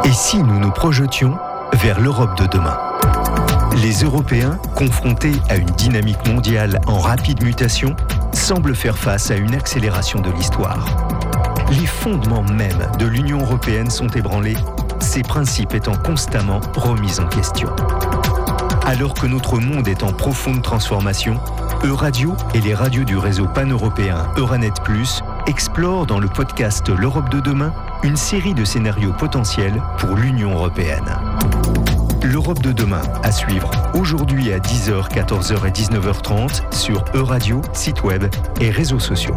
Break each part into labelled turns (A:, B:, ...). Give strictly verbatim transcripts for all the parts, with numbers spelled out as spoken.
A: Et si nous nous projetions vers l'Europe de demain ? Les Européens, confrontés à une dynamique mondiale en rapide mutation, semblent faire face à une accélération de l'histoire. Les fondements mêmes de l'Union européenne sont ébranlés, ses principes étant constamment remis en question. Alors que notre monde est en profonde transformation, Euradio et les radios du réseau pan-européen Euranet plus explorent dans le podcast L'Europe de demain une série de scénarios potentiels pour l'Union européenne. L'Europe de demain à suivre aujourd'hui à dix heures, quatorze heures et dix-neuf heures trente sur Euradio, site web et réseaux sociaux.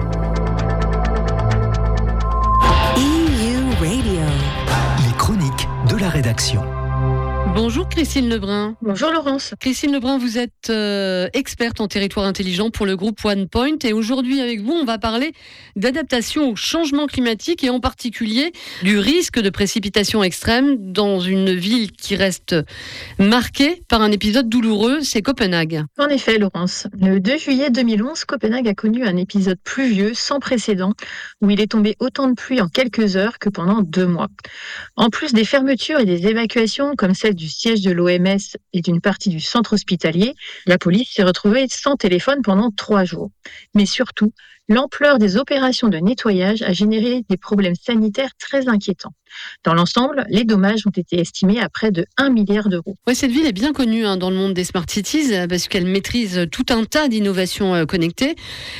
B: E U Radio.
A: Les chroniques de la rédaction.
C: Bonjour Christine Lebrun.
D: Bonjour Laurence.
C: Christine Lebrun, vous êtes euh, experte en territoire intelligent pour le groupe OnePoint et aujourd'hui avec vous, on va parler d'adaptation au changement climatique et en particulier du risque de précipitations extrêmes dans une ville qui reste marquée par un épisode douloureux, c'est Copenhague.
D: En effet Laurence, le deux juillet deux mille onze, Copenhague a connu un épisode pluvieux sans précédent où il est tombé autant de pluie en quelques heures que pendant deux mois. En plus des fermetures et des évacuations comme celle du siège de l'O M S et d'une partie du centre hospitalier, la police s'est retrouvée sans téléphone pendant trois jours. Mais surtout, l'ampleur des opérations de nettoyage a généré des problèmes sanitaires très inquiétants. Dans l'ensemble, les dommages ont été estimés à près de un milliard d'euros.
C: Ouais, cette ville est bien connue hein, dans le monde des smart cities parce qu'elle maîtrise tout un tas d'innovations euh, connectées.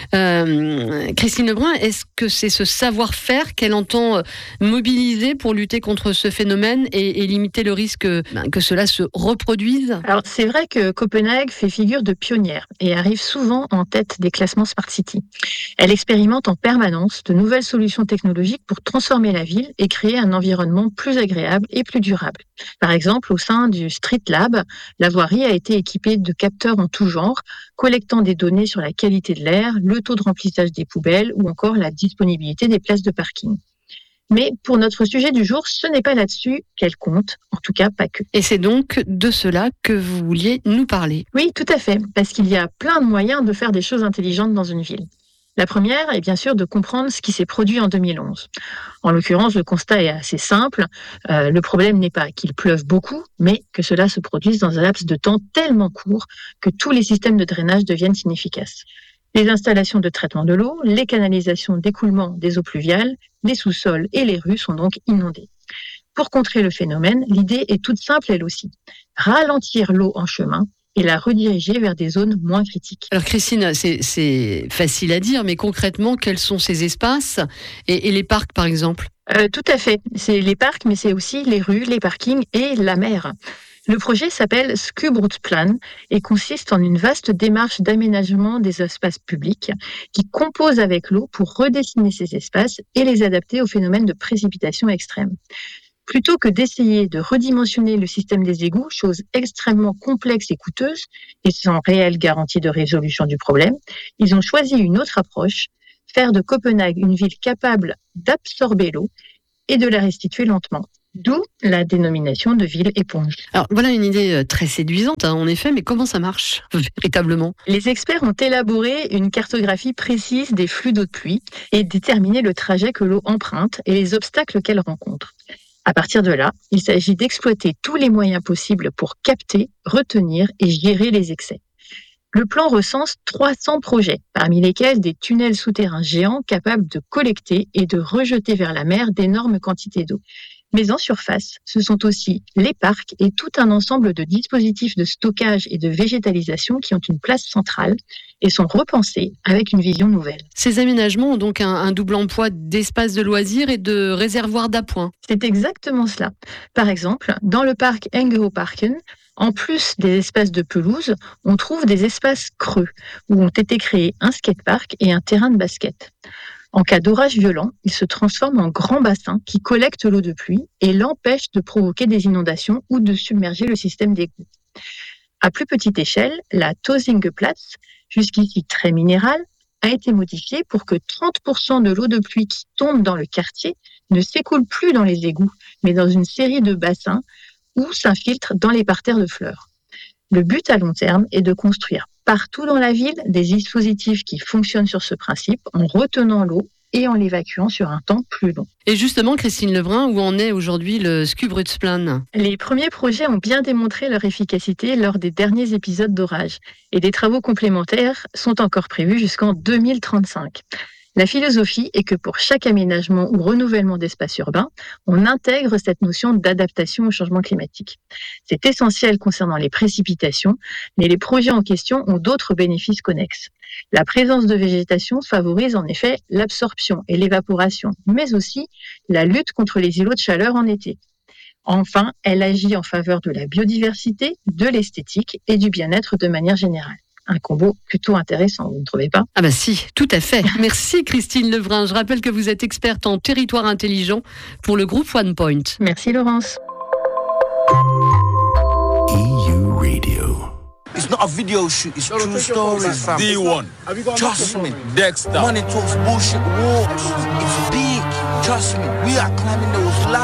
C: Euh, Christine Lebrun, est-ce que c'est ce savoir-faire qu'elle entend euh, mobiliser pour lutter contre ce phénomène et, et limiter le risque euh, ben, que cela se reproduise ?
D: Alors, c'est vrai que Copenhague fait figure de pionnière et arrive souvent en tête des classements smart city. Elle expérimente en permanence de nouvelles solutions technologiques pour transformer la ville et créer un environnement plus agréable et plus durable. Par exemple, au sein du Street Lab, la voirie a été équipée de capteurs en tout genre, collectant des données sur la qualité de l'air, le taux de remplissage des poubelles ou encore la disponibilité des places de parking. Mais pour notre sujet du jour, ce n'est pas là-dessus qu'elle compte, en tout cas pas que.
C: Et c'est donc de cela que vous vouliez nous parler.
D: Oui, tout à fait, parce qu'il y a plein de moyens de faire des choses intelligentes dans une ville. La première est bien sûr de comprendre ce qui s'est produit en deux mille onze. En l'occurrence, le constat est assez simple. Euh, le problème n'est pas qu'il pleuve beaucoup, mais que cela se produise dans un laps de temps tellement court que tous les systèmes de drainage deviennent inefficaces. Les installations de traitement de l'eau, les canalisations d'écoulement des eaux pluviales, les sous-sols et les rues sont donc inondés. Pour contrer le phénomène, l'idée est toute simple elle aussi. Ralentir l'eau en chemin et la rediriger vers des zones moins critiques.
C: Alors Christine, c'est, c'est facile à dire, mais concrètement, quels sont ces espaces et, et les parcs par exemple ?
D: euh, Tout à fait, c'est les parcs, mais c'est aussi les rues, les parkings et la mer. Le projet s'appelle Skubrudsplan et consiste en une vaste démarche d'aménagement des espaces publics qui compose avec l'eau pour redessiner ces espaces et les adapter au phénomène de précipitation extrême. Plutôt que d'essayer de redimensionner le système des égouts, chose extrêmement complexe et coûteuse, et sans réelle garantie de résolution du problème, ils ont choisi une autre approche, faire de Copenhague une ville capable d'absorber l'eau et de la restituer lentement. D'où la dénomination de ville éponge.
C: Alors voilà une idée très séduisante hein, en effet, mais comment ça marche véritablement ?
D: Les experts ont élaboré une cartographie précise des flux d'eau de pluie et déterminé le trajet que l'eau emprunte et les obstacles qu'elle rencontre. À partir de là, il s'agit d'exploiter tous les moyens possibles pour capter, retenir et gérer les excès. Le plan recense trois cents projets, parmi lesquels des tunnels souterrains géants capables de collecter et de rejeter vers la mer d'énormes quantités d'eau. Mais en surface, ce sont aussi les parcs et tout un ensemble de dispositifs de stockage et de végétalisation qui ont une place centrale et sont repensés avec une vision nouvelle.
C: Ces aménagements ont donc un, un double emploi d'espaces de loisirs et de réservoirs d'appoint.
D: C'est exactement cela. Par exemple, dans le parc Engehoparken, en plus des espaces de pelouse, on trouve des espaces creux où ont été créés un skatepark et un terrain de basket. En cas d'orage violent, il se transforme en grand bassin qui collecte l'eau de pluie et l'empêche de provoquer des inondations ou de submerger le système d'égout. À plus petite échelle, la Tozingeplatz, jusqu'ici très minérale, a été modifiée pour que trente pour cent de l'eau de pluie qui tombe dans le quartier ne s'écoule plus dans les égouts, mais dans une série de bassins ou s'infiltre dans les parterres de fleurs. Le but à long terme est de construire partout dans la ville des dispositifs qui fonctionnent sur ce principe en retenant l'eau et en l'évacuant sur un temps plus long.
C: Et justement, Christine Lebrun, où en est aujourd'hui le Skubrutzplan ?
D: Les premiers projets ont bien démontré leur efficacité lors des derniers épisodes d'orage et des travaux complémentaires sont encore prévus jusqu'en deux mille trente-cinq. La philosophie est que pour chaque aménagement ou renouvellement d'espace urbain, on intègre cette notion d'adaptation au changement climatique. C'est essentiel concernant les précipitations, mais les projets en question ont d'autres bénéfices connexes. La présence de végétation favorise en effet l'absorption et l'évaporation, mais aussi la lutte contre les îlots de chaleur en été. Enfin, elle agit en faveur de la biodiversité, de l'esthétique et du bien-être de manière générale. Un combo plutôt intéressant, vous ne trouvez pas ?
C: Ah bah si, tout à fait. Merci Christine Lebrun. Je rappelle que vous êtes experte en territoire intelligent pour le groupe OnePoint.
D: Merci Laurence.
E: E U Radio.
F: It's not a video shoot, it's true stories, fam.
G: D one.
F: Trust me.
G: Dexter.
F: Money talks bullshit walks. It's big. Trust me. We are climbing those ladders.